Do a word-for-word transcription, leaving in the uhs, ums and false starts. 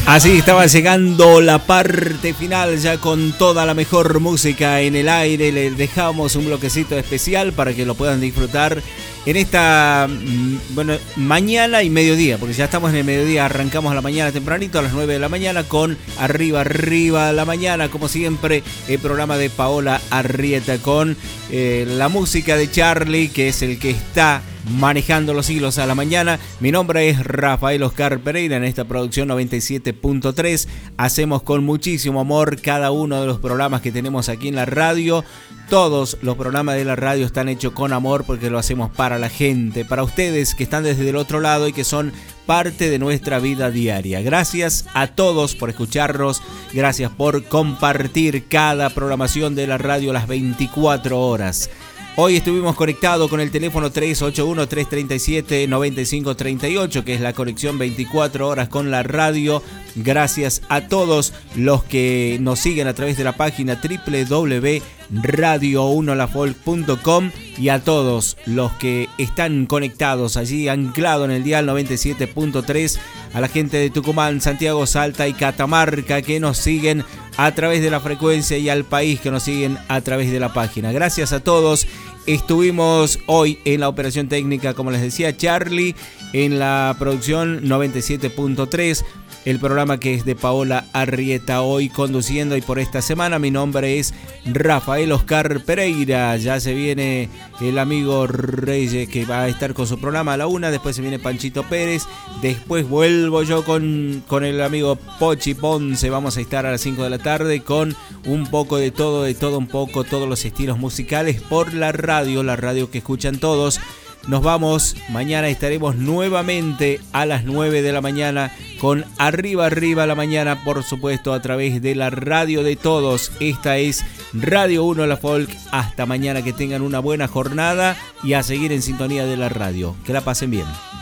Así estaba llegando la parte final, ya con toda la mejor música en el aire. Les dejamos un bloquecito especial para que lo puedan disfrutar en esta, bueno, mañana y mediodía, porque ya estamos en el mediodía. Arrancamos a la mañana tempranito, a las nueve de la mañana, con Arriba, Arriba la Mañana, como siempre, el programa de Paola Arrieta, con eh, la música de Charlie, que es el que está manejando los hilos a la mañana. Mi nombre es Rafael Oscar Pereira. En esta producción noventa y siete punto tres hacemos con muchísimo amor cada uno de los programas que tenemos aquí en la radio. Todos los programas de la radio están hechos con amor, porque lo hacemos para la gente, para ustedes que están desde el otro lado y que son parte de nuestra vida diaria. Gracias a todos por escucharnos, gracias por compartir cada programación de la radio las veinticuatro horas. Hoy estuvimos conectados con el teléfono tres ocho uno, tres tres siete, nueve cinco tres ocho, que es la conexión veinticuatro horas con la radio. Gracias a todos los que nos siguen a través de la página doble u doble u doble u punto radio uno la folk punto com, y a todos los que están conectados allí, anclado en el dial noventa y siete punto tres, a la gente de Tucumán, Santiago, Salta y Catamarca que nos siguen a través de la frecuencia, y al país que nos siguen a través de la página. Gracias a todos. Estuvimos hoy en la operación técnica, como les decía, Charlie, en la producción noventa y siete punto tres, el programa que es de Paola Arrieta, hoy conduciendo, y por esta semana mi nombre es Rafael Oscar Pereira. Ya se viene el amigo Reyes, que va a estar con su programa a la una, después se viene Panchito Pérez, después vuelvo yo con, con el amigo Pochi Ponce. Vamos a estar a las cinco de la tarde con un poco de todo, de todo un poco, todos los estilos musicales por la radio, la radio que escuchan todos. Nos vamos, mañana estaremos nuevamente a las nueve de la mañana con Arriba, Arriba la Mañana, por supuesto a través de la radio de todos. Esta es Radio uno La Folk. Hasta mañana, que tengan una buena jornada y a seguir en sintonía de la radio. Que la pasen bien.